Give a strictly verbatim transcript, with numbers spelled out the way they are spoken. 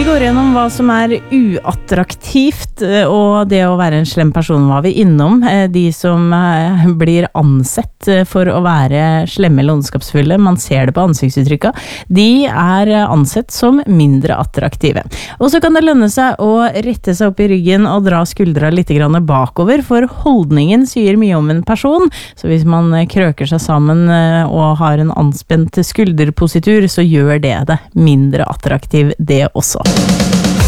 går gjennom hva som er uattraktivt, og det å være en slem person var vi innom. De som blir ansett for å være slemme eller ondskapsfulle, man ser det på ansiktsuttrykket, de er ansett som mindre attraktive. Og så kan det lønne seg å rette seg opp i ryggen og dra skuldra litt grann bakover, for holdningen sier mye om en person. Så hvis man krøker seg sammen og har en anspent skulderpositur, så gjør det det mindre attraktiv det også.